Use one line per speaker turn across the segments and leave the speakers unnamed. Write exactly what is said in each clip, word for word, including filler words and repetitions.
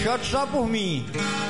Peixoto só por mim.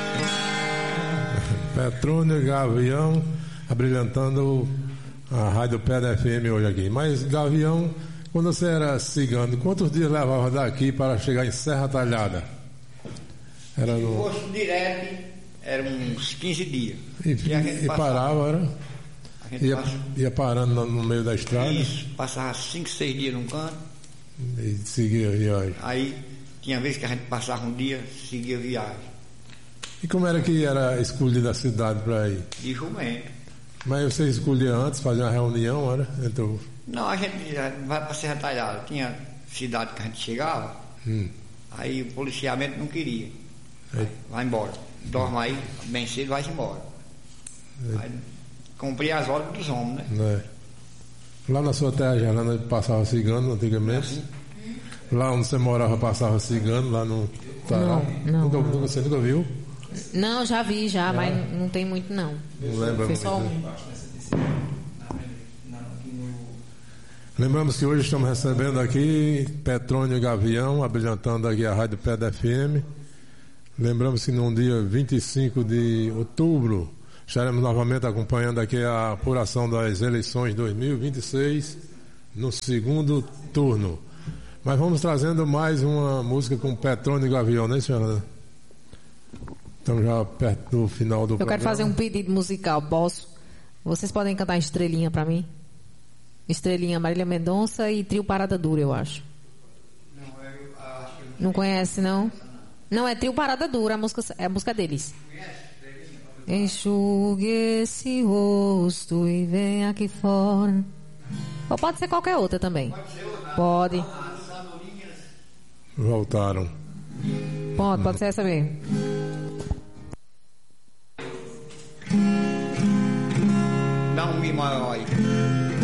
Petrônio Gavião abrilhantando a Rádio Pedra F M hoje aqui. Mas, Gavião, quando você era cigano, quantos dias levava daqui para chegar em Serra Talhada? Era no...
Se fosse direto, eram uns quinze dias.
E, e, e parava, era?
A gente
Ia,
passa...
ia parando no, no meio da estrada?
Isso, passava cinco, seis dias num canto.
E seguia a viagem.
Aí, tinha vezes que a gente passava um dia, seguia a viagem.
E como era que era escolhida a cidade para ir?
De jumento.
Mas você escolhia antes, fazia uma reunião, era? Entre o...
Não, a gente vai para Serra Talhada. Tinha cidade que a gente chegava,
hum.
aí o policiamento não queria.
Aí.
Vai embora. Dorme aí, bem cedo, vai embora. É. Aí cumpria as ordens dos homens, né?
É. Lá na sua terra, Gerlanda, passava cigano antigamente? É. Lá onde você morava, passava cigano, lá no Taral?
Não, não,
nunca,
não.
Você nunca viu?
Não, já vi, já, mas não tem muito, não.
Não lembra
muito. Só um.
Lembramos que hoje estamos recebendo aqui Petrônio Gavião, abrilhantando aqui a Rádio Pedra F M. Lembramos que no dia vinte e cinco de outubro estaremos novamente acompanhando aqui a apuração das eleições dois mil e vinte e seis no segundo turno. Mas vamos trazendo mais uma música com Petrônio Gavião, né, senhora? Estamos já perto do final do
Eu
programa.
quero fazer um pedido musical, posso? Vocês podem cantar Estrelinha pra mim? Estrelinha, Marília Mendonça e Trio Parada Dura, eu acho.
Não, eu acho que eu
não conhece, não? Não, é Trio Parada Dura, a música, é a música deles. Enxugue esse rosto e vem aqui fora. Ou pode ser qualquer outra também.
Pode ser outra.
Pode.
As andorinhas.
Voltaram.
Pode, pode ser essa mesmo.
Dá um mi maior aí.